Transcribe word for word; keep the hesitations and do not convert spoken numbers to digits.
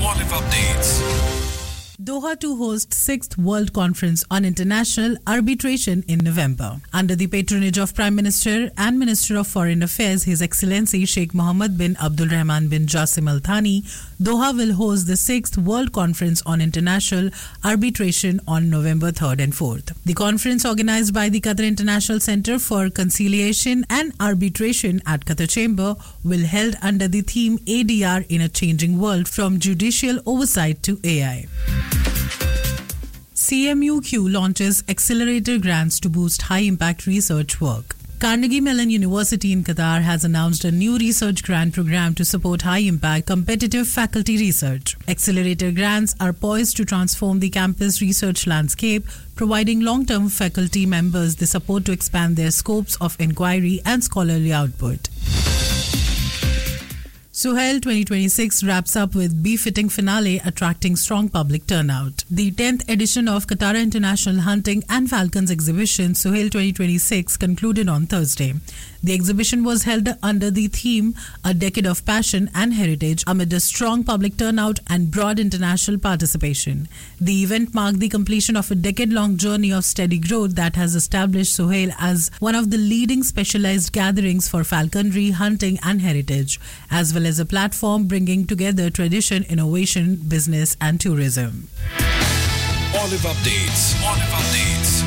Olive Updates. Doha to host sixth World Conference on International Arbitration in November. Under the patronage of Prime Minister and Minister of Foreign Affairs, His Excellency Sheikh Mohammed bin Abdul Rahman bin Jassim Al Thani, Doha will host the sixth World Conference on International Arbitration on November third and fourth. The conference, organized by the Qatar International Center for Conciliation and Arbitration at Qatar Chamber, will held under the theme A D R in a Changing World, from Judicial Oversight to A I. C M U Q launches accelerator grants to boost high-impact research work. Carnegie Mellon University in Qatar has announced a new research grant program to support high-impact competitive faculty research. Accelerator grants are poised to transform the campus research landscape, providing long-term faculty members the support to expand their scopes of inquiry and scholarly output. Suhail twenty twenty-six wraps up with befitting finale, attracting strong public turnout. The tenth edition of Qatar International Hunting and Falcons exhibition, Suhail twenty twenty-six, concluded on Thursday. The exhibition was held under the theme A Decade of Passion and Heritage, amid a strong public turnout and broad international participation. The event marked the completion of a decade-long journey of steady growth that has established Suhail as one of the leading specialized gatherings for falconry, hunting and heritage, as well as a platform bringing together tradition, innovation, business and tourism. Olive Updates. Olive Updates.